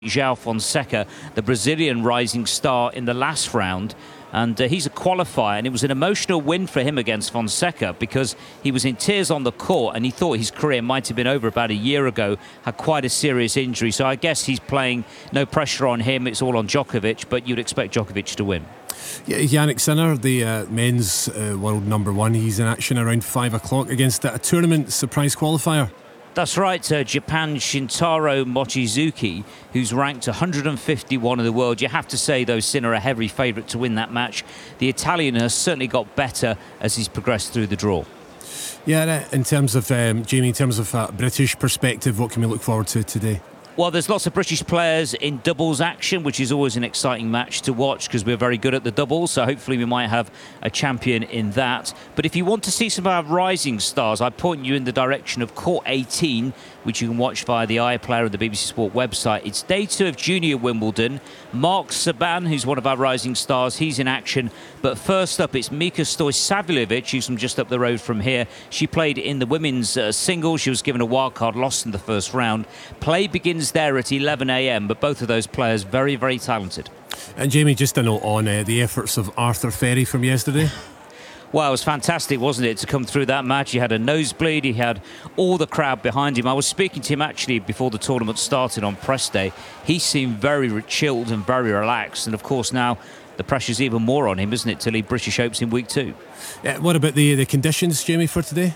João Fonseca, the Brazilian rising star, in the last round. And he's a qualifier, and it was an emotional win for him against Fonseca because he was in tears on the court and he thought his career might have been over about a year ago, had quite a serious injury. So I guess he's playing, no pressure on him, it's all on Djokovic, but you'd expect Djokovic to win. Yeah, Jannik Sinner, the men's world number one, he's in action around 5 o'clock against a tournament surprise qualifier. That's right, Japan Shintaro Mochizuki, who's ranked 151 in the world. You have to say, though, Sinner a heavy favourite to win that match. The Italian has certainly got better as he's progressed through the draw. Yeah, in terms of, Jamie, in terms of a British perspective, what can we look forward to today? Well, there's lots of British players in doubles action, which is always an exciting match to watch because we're very good at the doubles, so hopefully we might have a champion in that. But if you want to see some of our rising stars, I point you in the direction of Court 18, which you can watch via the iPlayer of the BBC Sport website. It's day 2 of Junior Wimbledon. Mark Saban, who's one of our rising stars, he's in action. But first up, it's Mika Stojsavljevic, who's from just up the road from here. She played in the women's singles. She was given a wildcard, lost in the first round. Play begins there at 11 a.m, but both of those players very, very talented. And Jamie, just a note on the efforts of Arthur Ferry from yesterday. Well, it was fantastic, wasn't it, to come through that match? He had a nosebleed, he had all the crowd behind him. I was speaking to him actually before the tournament started on press day. He seemed very chilled and very relaxed, and of course now the pressure's even more on him, isn't it, to lead British Opens in week 2. Yeah, what about the conditions, Jamie, for today?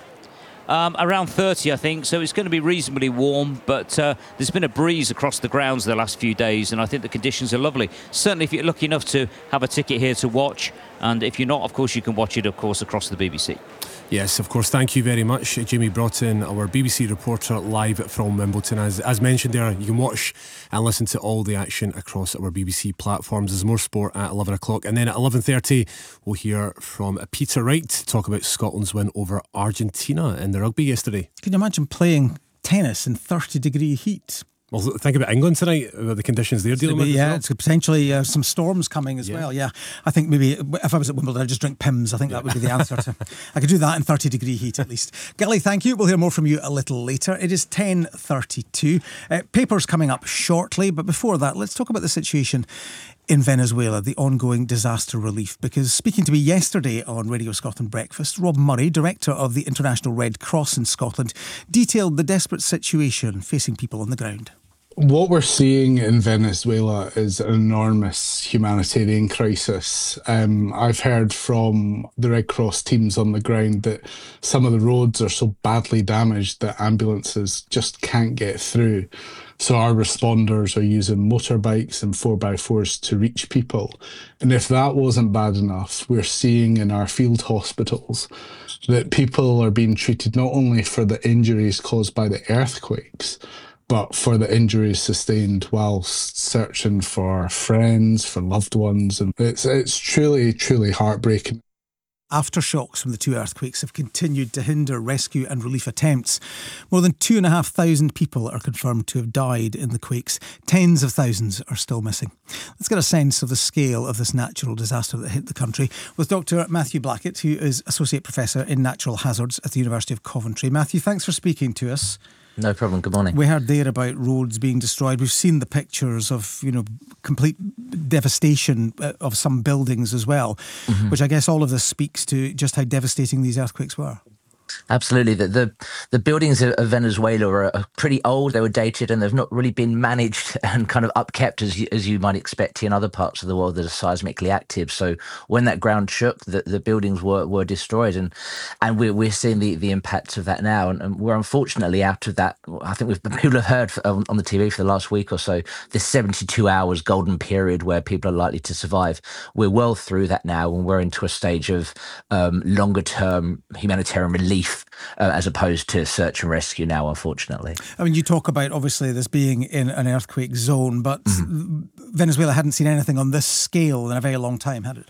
Around 30, I think, so it's going to be reasonably warm, but there's been a breeze across the grounds the last few days, and I think the conditions are lovely. Certainly if you're lucky enough to have a ticket here to watch, and if you're not, of course, you can watch it, of course, across the BBC. Yes, of course, thank you very much, Jamie Broughton, our BBC reporter live from Wimbledon. As mentioned there, you can watch and listen to all the action across our BBC platforms. There's more sport at 11 o'clock, and then at 11:30 we'll hear from Peter Wright to talk about Scotland's win over Argentina in the rugby yesterday. Can you imagine playing tennis in 30-degree heat? Well, think about England tonight, the conditions they're dealing with. Yeah, well. It's potentially some storms coming as well. Yeah, I think maybe if I was at Wimbledon, I'd just drink Pimm's. I think that would be the answer. I could do that in 30-degree heat at least. Gilly, thank you. We'll hear more from you a little later. It is 10:32. Papers coming up shortly, but before that, let's talk about the situation in Venezuela, the ongoing disaster relief, because speaking to me yesterday on Radio Scotland Breakfast, Rob Murray, director of the International Red Cross in Scotland, detailed the desperate situation facing people on the ground. What we're seeing in Venezuela is an enormous humanitarian crisis. I've heard from the Red Cross teams on the ground that some of the roads are so badly damaged that ambulances just can't get through. So our responders are using motorbikes and 4x4s to reach people. And if that wasn't bad enough, we're seeing in our field hospitals that people are being treated not only for the injuries caused by the earthquakes, but for the injuries sustained whilst searching for friends, for loved ones. And it's truly heartbreaking. Aftershocks from the 2 earthquakes have continued to hinder rescue and relief attempts. More than 2,500 people are confirmed to have died in the quakes. Tens of thousands are still missing. Let's get a sense of the scale of this natural disaster that hit the country with Dr. Matthew Blackett, who is Associate Professor in Natural Hazards at the University of Coventry. Matthew, thanks for speaking to us. No problem. Good morning. We heard there about roads being destroyed. We've seen the pictures of, complete devastation of some buildings as well, which I guess all of this speaks to just how devastating these earthquakes were. Absolutely. The buildings of Venezuela are pretty old. They were dated and they've not really been managed and kind of upkept as you might expect in other parts of the world that are seismically active. So when that ground shook, the buildings were destroyed, and we're seeing the impact of that now. And we're unfortunately out of that. I think people have heard on the TV for the last week or so, this 72 hours golden period where people are likely to survive. We're well through that now, and we're into a stage of longer term humanitarian relief as opposed to search and rescue now, unfortunately. I mean, you talk about obviously this being in an earthquake zone, but Venezuela hadn't seen anything on this scale in a very long time, had it?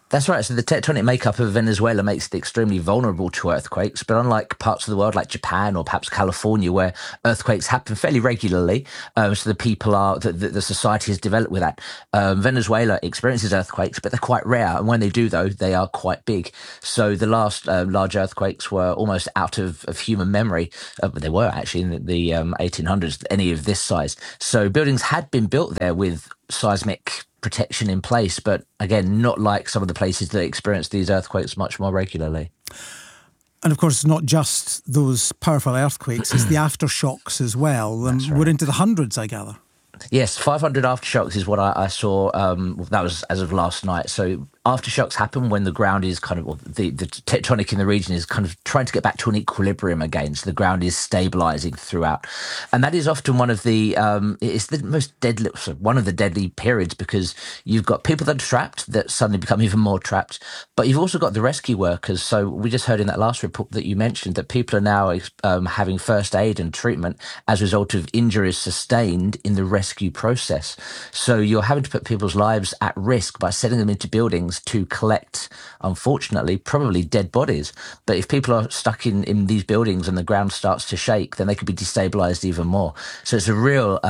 That's right. So the tectonic makeup of Venezuela makes it extremely vulnerable to earthquakes. But unlike parts of the world like Japan or perhaps California, where earthquakes happen fairly regularly, so the people the society has developed with that. Venezuela experiences earthquakes, but they're quite rare. And when they do, though, they are quite big. So the last large earthquakes were almost out of human memory. They were actually in the 1800s, any of this size. So buildings had been built there with seismic protection in place, but again, not like some of the places that experience these earthquakes much more regularly. And of course, it's not just those powerful earthquakes, it's the aftershocks as well. And right. We're into the hundreds, I gather. Yes, 500 aftershocks is what I saw. That was as of last night. So aftershocks happen when the ground is kind of, or the tectonic in the region is kind of trying to get back to an equilibrium again. So the ground is stabilizing throughout. And that is often one of the, it's the most deadly, one of the deadly periods, because you've got people that are trapped that suddenly become even more trapped. But you've also got the rescue workers. So we just heard in that last report that you mentioned that people are now having first aid and treatment as a result of injuries sustained in the rescue process. So you're having to put people's lives at risk by setting them into buildings to collect, unfortunately, probably dead bodies. But if people are stuck in these buildings and the ground starts to shake, then they could be destabilized even more. So it's a real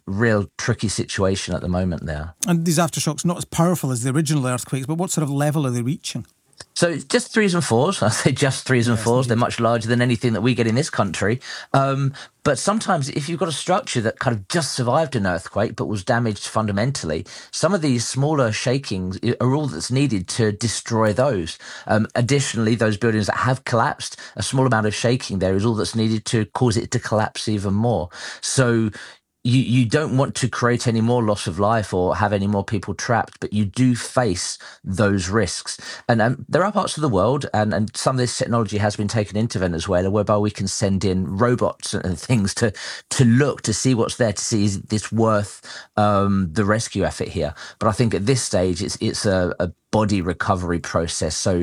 tricky situation at the moment there. And these aftershocks, not as powerful as the original earthquakes, but what sort of level are they reaching? So just 3s and 4s. I say just 3s and 4s. They're much larger than anything that we get in this country. But sometimes if you've got a structure that kind of just survived an earthquake but was damaged fundamentally, some of these smaller shakings are all that's needed to destroy those. Additionally, those buildings that have collapsed, a small amount of shaking there is all that's needed to cause it to collapse even more. So you don't want to create any more loss of life or have any more people trapped, but you do face those risks. And there are parts of the world, and some of this technology has been taken into Venezuela, whereby we can send in robots and things to look, to see what's there, to see is this worth the rescue effort here. But I think at this stage, it's a body recovery process. So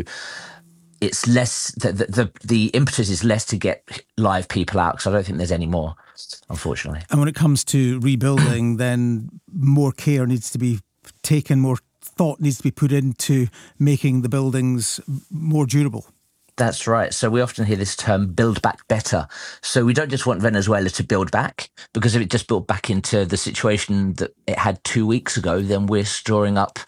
it's less, the impetus is less to get live people out, because I don't think there's any more, unfortunately. And when it comes to rebuilding, then more care needs to be taken, more thought needs to be put into making the buildings more durable. That's right. So we often hear this term, build back better. So we don't just want Venezuela to build back, because if it just built back into the situation that it had 2 weeks ago, then we're storing up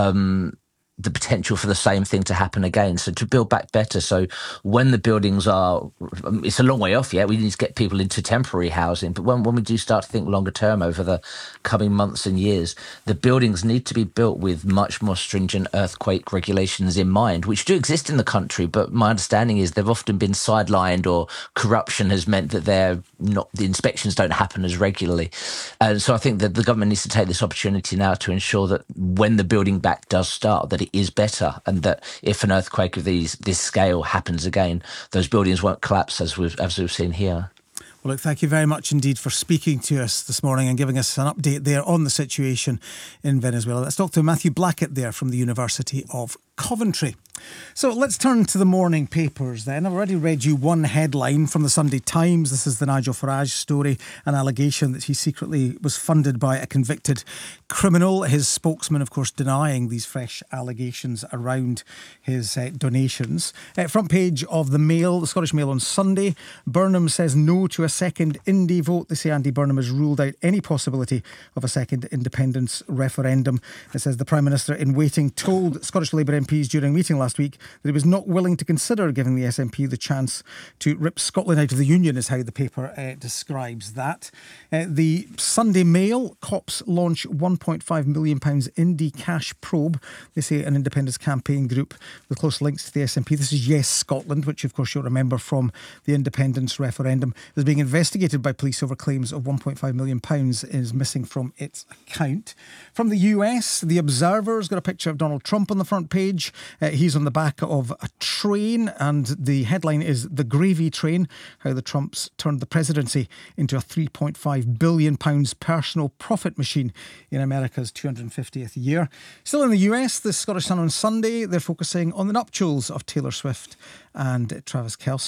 the potential for the same thing to happen again. So to build back better. So when the buildings are, it's a long way off yet, we need to get people into temporary housing. But when we do start to think longer term over the coming months and years, the buildings need to be built with much more stringent earthquake regulations in mind, which do exist in the country. But my understanding is they've often been sidelined, or corruption has meant that the inspections don't happen as regularly. And so I think that the government needs to take this opportunity now to ensure that when the building back does start, that it is better, and that if an earthquake of this scale happens again, those buildings won't collapse as we've seen here. Well, look, thank you very much indeed for speaking to us this morning and giving us an update there on the situation in Venezuela. That's Dr. Matthew Blackett there from the University of Coventry. So let's turn to the morning papers then. I've already read you one headline from the Sunday Times. This is the Nigel Farage story, an allegation that he secretly was funded by a convicted criminal. His spokesman, of course, denying these fresh allegations around his donations. Front page of the Mail, the Scottish Mail on Sunday. Burnham says no to a second Indie vote. They say Andy Burnham has ruled out any possibility of a second independence referendum. It says the Prime Minister in waiting told Scottish Labour MPs during a meeting last week that he was not willing to consider giving the SNP the chance to rip Scotland out of the Union, is how the paper describes that. The Sunday Mail, cops launch £1.5 million Indie cash probe. They say an independence campaign group with close links to the SNP. This is Yes Scotland, which of course you'll remember from the independence referendum, is being investigated by police over claims of £1.5 million is missing from its account. From the US, The Observer's got a picture of Donald Trump on the front page. He's on the back of a train, and the headline is The Gravy Train, how the Trumps turned the presidency into a £3.5 billion personal profit machine in America's 250th year. Still in the US, the Scottish Sun on Sunday, they're focusing on the nuptials of Taylor Swift and Travis Kelce.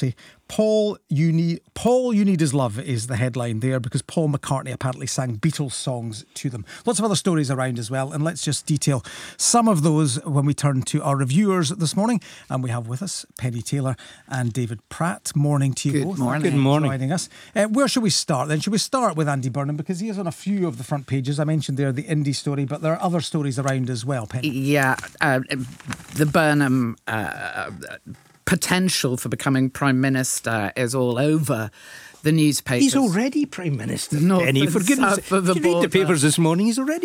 Paul, you need his love is the headline there, because Paul McCartney apparently sang Beatles songs to them. Lots of other stories around as well, and let's just detail some of those when we turn to our reviewers this morning. And we have with us Penny Taylor and David Pratt. Morning to you both. Good morning. Joining us. Where should we start then? Should we start with Andy Burnham, because he is on a few of the front pages? I mentioned there the Indy story, but there are other stories around as well, Penny. Yeah, the Burnham potential for becoming Prime Minister is all over the newspapers. He's already Prime Minister, North Penny, and for goodness south sake. of the If you read the border. papers this morning, he's already